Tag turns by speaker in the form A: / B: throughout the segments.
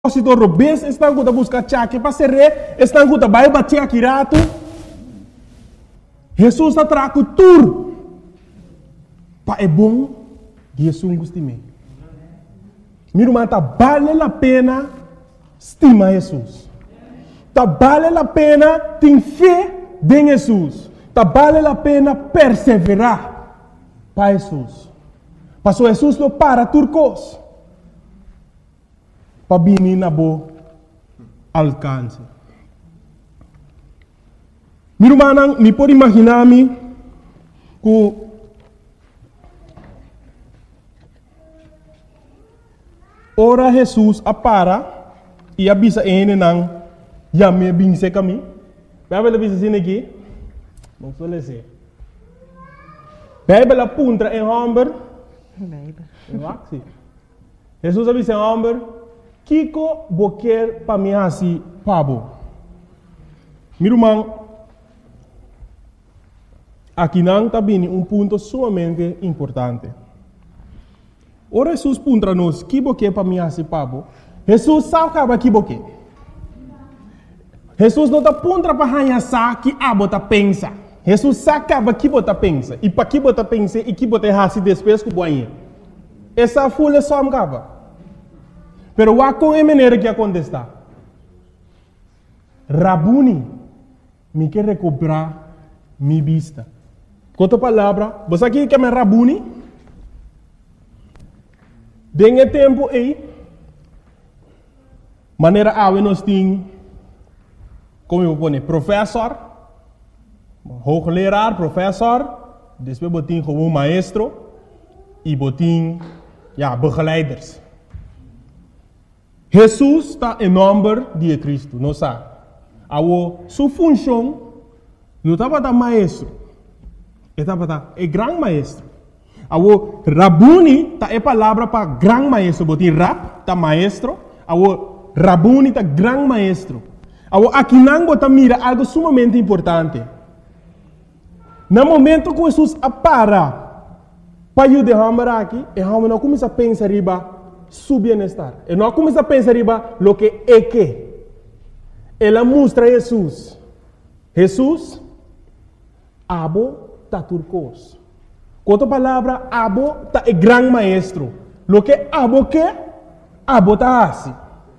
A: Se tu robes, estão com a buscar chaque para ser rei, estão com a vai bater aqui rato. Jesus está trago tur. Pa é bom, Jesus gosta de mim. Meu irmão, tá vale a pena estimar Jesus. Tá vale a pena ter fé em Jesus. Tá vale a pena perseverar para Jesus. Pastor Jesus não para turcos. Para vir na boa alcance. Meu irmão, me pode imaginar-me que ora Jesus apara e avisa ele não já me binse caminho. Vai ver avisa assim aqui? Não sou lese. Vai ver a punta em hamburger. Jesus avisa em hamburger. Kiko boquer para mim assim, pabo. Meu irmão, aqui não está bem ponto sumamente importante. Ora Jesus punta nos, que boquer para mim assim, pabo. Jesus sabe que boquer. Jesus não está punta para hanhar que abota pensa. Jesus sabe que bota pensa. E para que bota pensa e que bota assim depois que boinha. Essa folha só me cava. Pero o com é maneira que acontece. Rabuni, me quer recuperar minha vista. Com outra palavra, você aqui que é Rabuni? Dengue tempo aí, maneira a nós tem, como eu vou dizer, professor, hoogleraar, professor, depois botin como maestro e botin, begeleiders. Jesus está em nome de Cristo, não sabe? A sua função não estava da maestro, estava da grande maestro. A Rabuni está a palavra para grande maestro, botin rap está maestro, a Rabuni está grande maestro. A aqui não bota mira algo sumamente importante. No momento que Jesus apara para eu derramar aqui, e não começa a pensar riba su bienestar. E não começa a pensar riba lo que é que. Ela mostra Jesus. Jesus, abo ta turcos. Com outra palavra, abo ta é grande maestro. Lo que abo que, abo ta assim.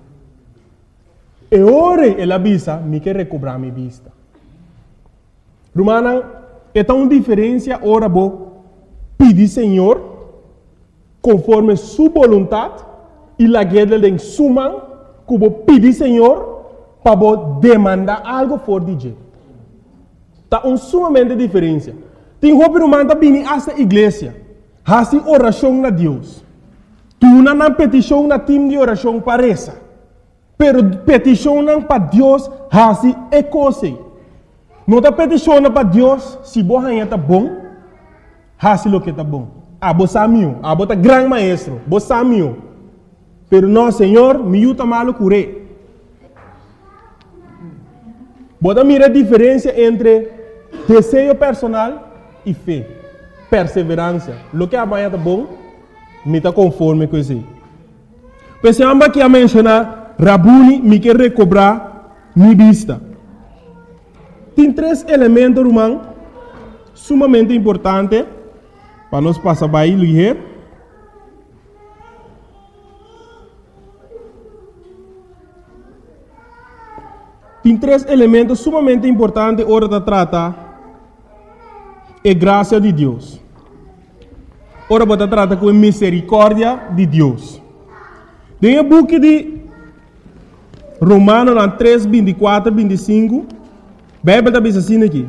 A: E ora ela avisa, me quer recobrar minha vista. Romana, é tão diferença ora bo pedir Senhor conforme sua vontade e la guerra de suma que vou pedir Senhor para demandar algo for de Está sumamente diferença. Tem roupa romana para vir a esta igreja, assim oração a Deus. Tu não petição na time de oração para essa, pero petição para Deus assim é coisa. Não está petição para Deus se você está bom, assim o que está bom. Você amigo, você grande maestro, você amigo. Pero não, Senhor, me ajuda malo curé. Você mira a diferença entre desejo personal e fé, perseverança. O que amanhã está bom, me está conforme com isso. Pensamos que a mencionar, Rabuni me quer recobrar minha vista. Tem 3 elementos, irmão, sumamente importantes. Para nós passar para aí, ligeiro. Tem 3 elementos sumamente importantes hora de tratar. É graça de Deus. Ora, você trata com a misericórdia de Deus. Tem o book de Romanos 3, 24, 25. A Bíblia está assim aqui.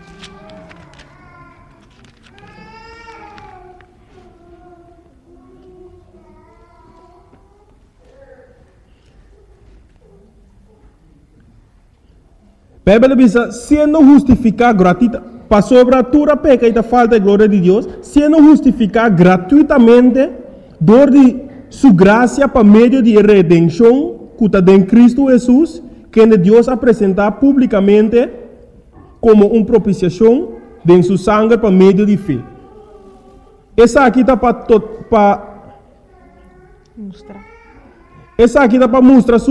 A: A Bíblia diz, sendo justificado gratuitamente, para sobre a tua peca e a falta de glória de Deus, sendo justificado gratuitamente, dor de sua graça para meio de redenção, que está em Cristo Jesus, que Deus apresentar publicamente como uma propiciação de sua sangue para meio de fé. Essa aqui está para mostrar. Essa aqui dá para mostrar